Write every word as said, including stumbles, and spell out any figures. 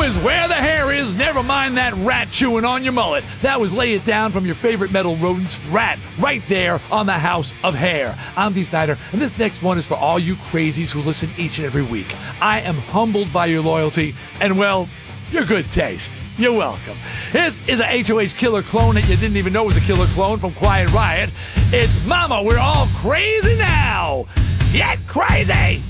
is where the hair is. Never mind that rat chewing on your mullet. That was Lay It Down from your favorite metal rodents, Rat, right there on the House of Hair. I'm Dee Snider, and this next one is for all you crazies who listen each and every week. I am humbled by your loyalty and, well, your good taste. You're welcome. This is a H O H killer clone that you didn't even know was a killer clone from Quiet Riot. It's Mama, We're All Crazy Now. Get crazy!